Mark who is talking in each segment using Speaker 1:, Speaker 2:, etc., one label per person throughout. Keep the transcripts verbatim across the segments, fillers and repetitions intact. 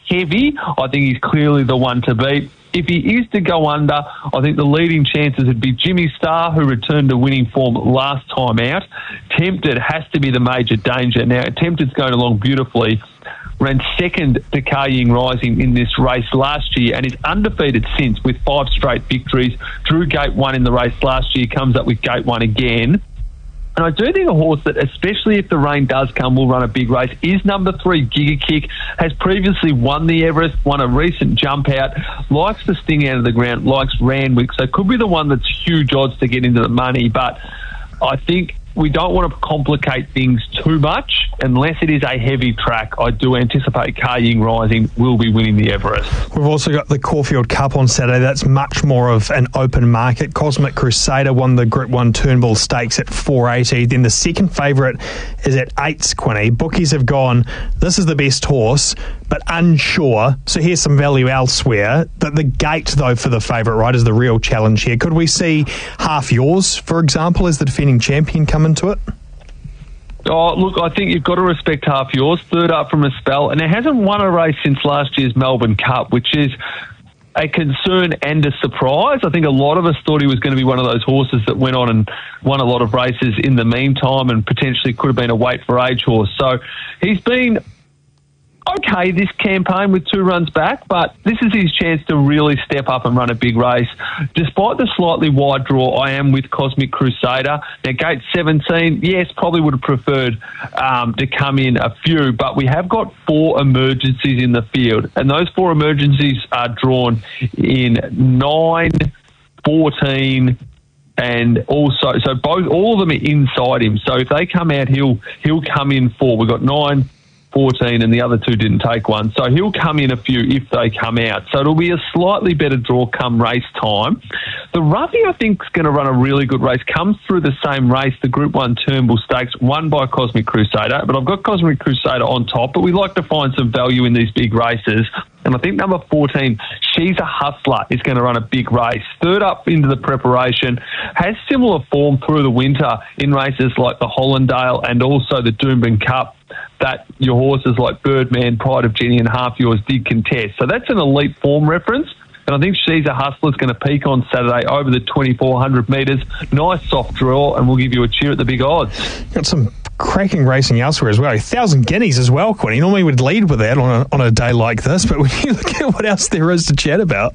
Speaker 1: heavy, I think he's clearly the one to beat. If he is to go under, I think the leading chances would be Jimmy Star, who returned to winning form last time out. Tempted has to be the major danger. Now, Tempted's going along beautifully. Ran second to Ka Ying Rising in this race last year and is undefeated since with five straight victories. Drew gate one in the race last year, comes up with gate one again. And I do think a horse that, especially if the rain does come, will run a big race, is number three, Giga Kick. Has previously won the Everest, won a recent jump out, likes to sting out of the ground, likes Randwick, so could be the one that's huge odds to get into the money. But I think we don't want to complicate things too much. Unless it is a heavy track, I do anticipate Ka Ying Rising will be winning the Everest.
Speaker 2: We've also got the Caulfield Cup on Saturday. That's much more of an open market. Cosmic Crusader won the Group one Turnbull Stakes at four eighty. Then the second favourite is at eights, Quinny. Bookies have gone, this is the best horse, but unsure. So here's some value elsewhere. But the gate, though, for the favourite, right, is the real challenge here. Could we see Half Yours, for example, as the defending champion come into it?
Speaker 1: Oh, look, I think you've got to respect Half Yours. Third up from a spell, and it hasn't won a race since last year's Melbourne Cup, which is a concern and a surprise. I think a lot of us thought he was going to be one of those horses that went on and won a lot of races in the meantime and potentially could have been a weight for age horse. So he's been okay this campaign with two runs back, but this is his chance to really step up and run a big race. Despite the slightly wide draw, I am with Cosmic Crusader. Now, gate seventeen, yes, probably would have preferred um, to come in a few, but we have got four emergencies in the field, and those four emergencies are drawn in nine, fourteen, and also, so both, all of them are inside him. So if they come out, he'll he'll come in four. We've got nine, fourteen, and the other two didn't take one. So he'll come in a few if they come out. So it'll be a slightly better draw come race time. The roughie, I think, is going to run a really good race. Comes through the same race, the Group one Turnbull Stakes, won by Cosmic Crusader. But I've got Cosmic Crusader on top, but we like to find some value in these big races. And I think number fourteen, She's a Hustler, is going to run a big race. Third up into the preparation, has similar form through the winter in races like the Hollandale and also the Doomben Cup that your horses like Birdman, Pride of Jenny and Half Yours did contest. So that's an elite form reference. And I think She's a Hustler is going to peak on Saturday over the twenty-four hundred metres. Nice soft draw, and we'll give you a cheer at the big odds.
Speaker 2: Got some cracking racing elsewhere as well. A thousand guineas as well, Quinny. Normally would lead with that on a, on a day like this, but when you look at what else there is to chat about.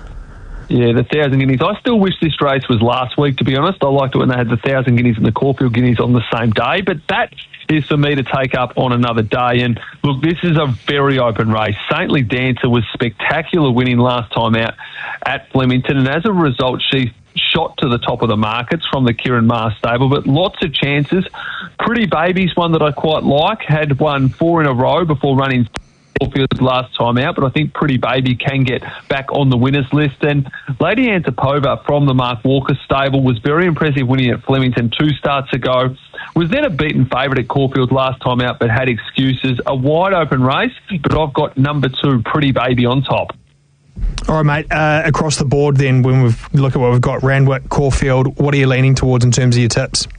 Speaker 1: Yeah, the thousand guineas. I still wish this race was last week, to be honest. I liked it when they had the thousand guineas and the Caulfield guineas on the same day, but that is for me to take up on another day. And look, this is a very open race. Saintly Dancer was spectacular winning last time out at Flemington, and as a result, she shot to the top of the markets from the Kieran Maher stable, but lots of chances. Pretty Baby's one that I quite like. Had won four in a row before running Caulfield last time out, but I think Pretty Baby can get back on the winners list. And Lady Antipova from the Mark Walker stable was very impressive winning at Flemington two starts ago. Was then a beaten favourite at Caulfield last time out, but had excuses. A wide open race, but I've got number two, Pretty Baby, on top.
Speaker 2: All right, mate. Uh, across the board then, when we look at what we've got, Randwick, Caulfield, what are you leaning towards in terms of your tips?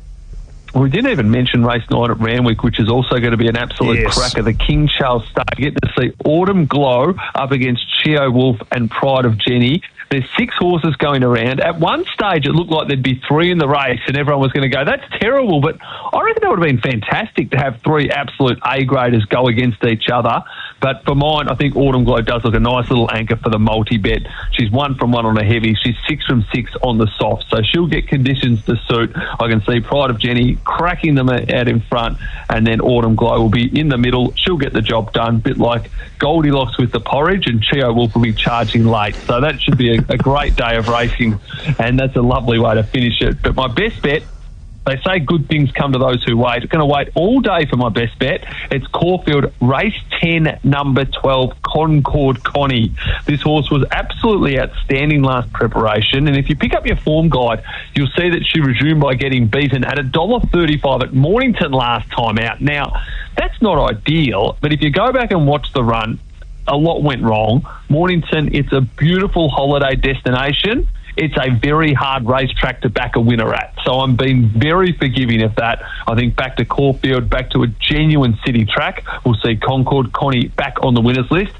Speaker 1: We didn't even mention race nine at Randwick, which is also going to be an absolute yes. cracker. The King Charles Star. You get to see Autumn Glow up against Chio Wolf and Pride of Jenny. There's six horses going around. At one stage, it looked like there'd be three in the race, and everyone was going to go, that's terrible. But I reckon that would have been fantastic to have three absolute A-graders go against each other. But for mine, I think Autumn Glow does look a nice little anchor for the multi-bet. She's one from one on a heavy. She's six from six on the soft. So she'll get conditions to suit. I can see Pride of Jenny cracking them out in front, and then Autumn Glow will be in the middle. She'll get the job done, a bit like Goldilocks with the porridge, and Chio Wolf will be charging late. So that should be a, a great day of racing, and that's a lovely way to finish it. But my best bet, they say good things come to those who wait. I'm going to wait all day for my best bet. It's Caulfield, race ten, number twelve, Concord Connie. This horse was absolutely outstanding last preparation, and if you pick up your form guide, you'll see that she resumed by getting beaten at one dollar thirty-five at Mornington last time out. Now, that's not ideal, but if you go back and watch the run, a lot went wrong. Mornington, it's a beautiful holiday destination. It's a very hard racetrack to back a winner at. So I'm being very forgiving of that. I think back to Caulfield, back to a genuine city track. We'll see Concord Connie back on the winners list.